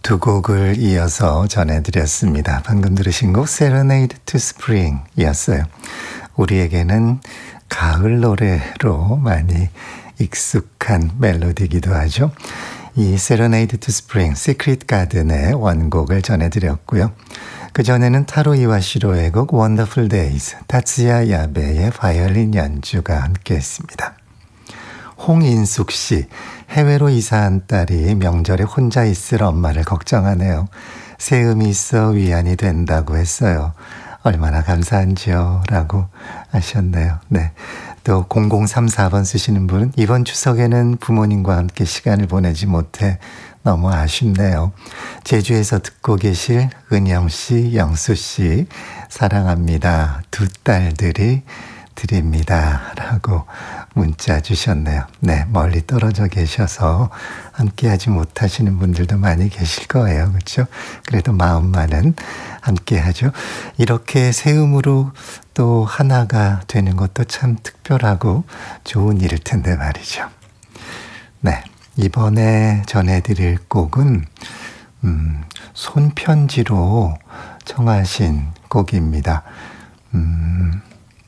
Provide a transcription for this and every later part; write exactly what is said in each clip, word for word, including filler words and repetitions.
두 곡을 이어서 전해드렸습니다. 방금 들으신 곡 Serenade to Spring 이었어요. 우리에게는 가을 노래로 많이 익숙한 멜로디이기도 하죠. 이 Serenade to Spring, Secret Garden의 원곡을 전해드렸고요. 그전에는 타로 이와시로의 곡 Wonderful Days, 타츠야 야베의 바이올린 연주가 함께했습니다. 홍인숙 씨, 해외로 이사한 딸이 명절에 혼자 있을 엄마를 걱정하네요. 세음이 있어 위안이 된다고 했어요. 얼마나 감사한지요? 라고 하셨네요. 네. 또 공공삼사 번 쓰시는 분은 이번 추석에는 부모님과 함께 시간을 보내지 못해 너무 아쉽네요. 제주에서 듣고 계실 은영씨, 영수씨 사랑합니다. 두 딸들이 드립니다. 라고 문자 주셨네요. 네, 멀리 떨어져 계셔서 함께하지 못하시는 분들도 많이 계실 거예요. 그렇죠? 그래도 마음만은 함께하죠. 이렇게 세음으로 또 하나가 되는 것도 참 특별하고 좋은 일일 텐데 말이죠. 네, 이번에 전해드릴 곡은 음, 손편지로 청하신 곡입니다. 음...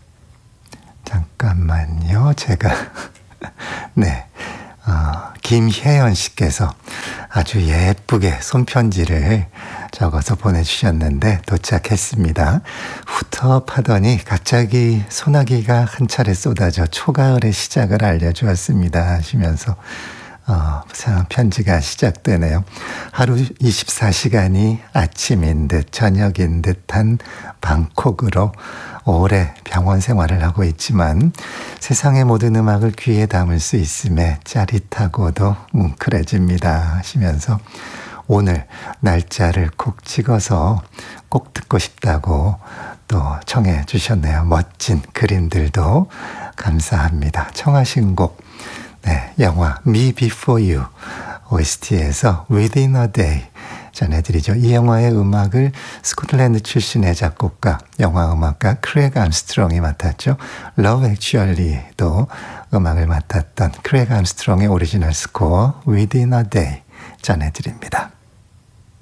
잠깐만요. 제가 네 어, 김혜연 씨께서 아주 예쁘게 손편지를 적어서 보내주셨는데 도착했습니다. 후텁하더니 갑자기 소나기가 한 차례 쏟아져 초가을의 시작을 알려주었습니다 하시면서 어, 편지가 시작되네요. 하루 이십사 시간이 아침인 듯 저녁인 듯한 방콕으로 오래 병원 생활을 하고 있지만 세상의 모든 음악을 귀에 담을 수 있음에 짜릿하고도 뭉클해집니다 하시면서 오늘 날짜를 콕 찍어서 꼭 듣고 싶다고 또 청해 주셨네요. 멋진 그림들도 감사합니다. 청하신 곡 네, 영화 Me Before You 오에스티에서 Within a Day 전해드리죠. 이 영화의 음악을 스코틀랜드 출신의 작곡가, 영화음악가 크레그 암스트롱이 맡았죠. Love Actually도 음악을 맡았던 크레그 암스트롱의 오리지널 스코어 Within a Day 전해드립니다.